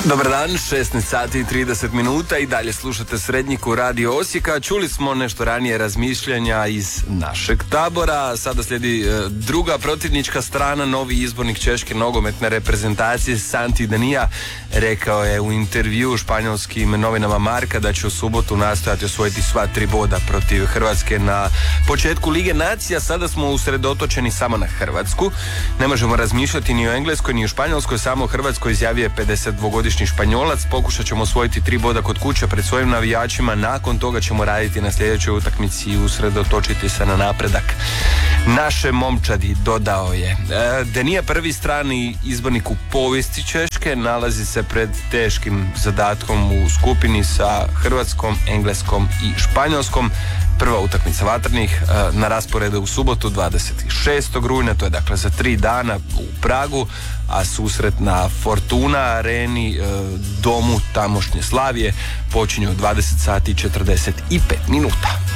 Dobar dan, 16 sati i 30 minuta i dalje slušate Srednjiku Radio Osijeka. Čuli smo nešto ranije razmišljanja iz našeg tabora. Sada slijedi druga protivnička strana. Novi izbornik češke nogometne reprezentacije Santi Danija rekao je u intervju španjolskim novinama Marka da će u subotu nastojati osvojiti sva 3 boda protiv Hrvatske na početku Lige nacija. Sada smo usredotočeni samo na Hrvatsku. Ne možemo razmišljati ni o Engleskoj ni o Španjolskoj, samo o Hrvatskoj, izjavio je 52-godišnji Španjolac. Pokušat ćemo osvojiti 3 boda kod kuće pred svojim navijačima, nakon toga ćemo raditi na sljedećoj utakmici i usredotočiti se na napredak naše momčadi, dodao je. Danija, prvi strani izbornik u povijesti Češke, nalazi se pred teškim zadatkom u skupini sa Hrvatskom, Engleskom i Španjolskom. Prva utakmica vatrenih na rasporedu u subotu 26. rujna, to je dakle za 3 dana u Pragu, a susret na Fortuna areni, domu tamošnje Slavije, počinje u 20 sati i 45 minuta.